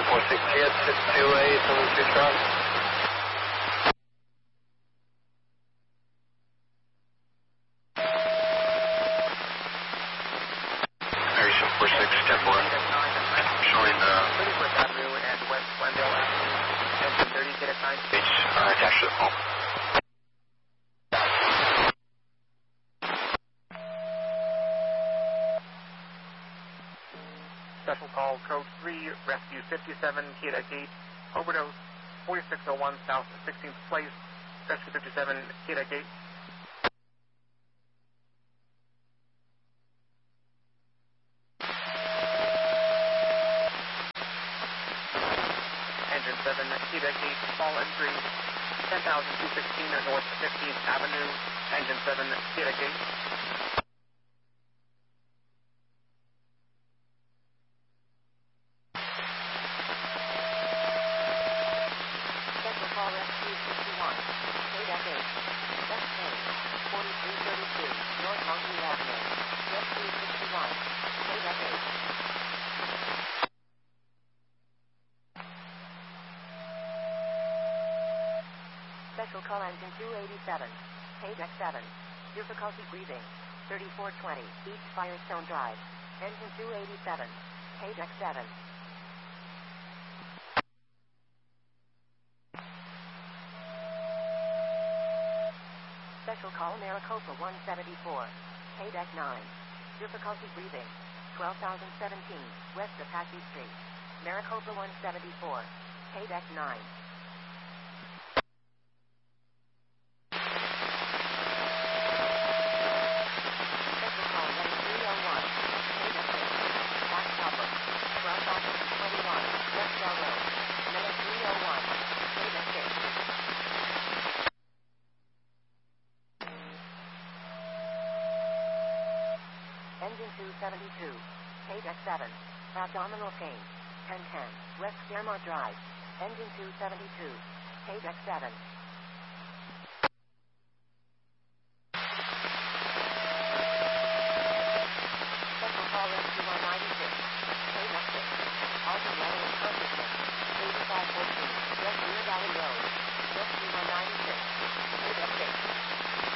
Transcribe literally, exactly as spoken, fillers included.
four six jet, two eight, seven two strong. Harry seven four six, ten four. Showing uh, thirty-fourth Avenue and West Glendale Avenue. Engine thirty, get a time. H uh, attached to the phone. Special call code three, rescue fifty-seven, Quebec eight, overdose, forty-six oh one South sixteenth Place, rescue fifty-seven, Quebec eight. Engine seven, Quebec eight, fall entry, ten thousand two sixteen North fifteenth Avenue, engine seven, Quebec eight. Call Rescue sixty-one, Quebec eight, West Main, forty-three thirty-two, North Monkey Avenue, Rescue sixty-one, Quebec eight. Special call engine two eighty-seven, Quebec seven, difficulty breathing, thirty-four twenty, East Firestone Drive, engine two eighty-seven, Quebec seven. Special call Maricopa one seventy-four, Quebec nine, difficulty breathing, twelve thousand seventeen, West Apache Street, Maricopa one seventy-four, Quebec nine. Special call one three oh one, Quebec eight, Back Problem, twelve thousand twenty-one, West Bell Road, Miller three oh one, Quebec six. Engine two seventy-two, Quebec seven, abdominal pain, ten ten, West Fairmont Drive, engine two seventy-two, Quebec seven.